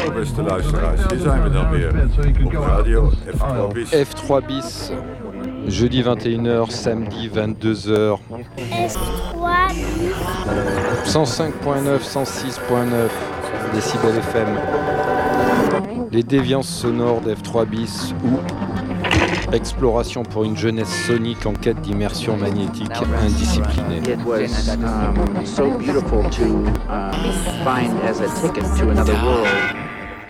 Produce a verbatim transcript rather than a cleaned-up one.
beste luisteraars. Hier zijn we dan weer op radio F trois bis. F trois bis, jeudi vingt et une heures, samedi vingt-deux heures. F trois bis. cent cinq virgule neuf, cent six virgule neuf décibels F M. Les déviances sonores d'F trois bis ou exploration pour une jeunesse sonique en quête d'immersion magnétique indisciplinée. It was um, so beautiful to uh, find as a ticket to another world.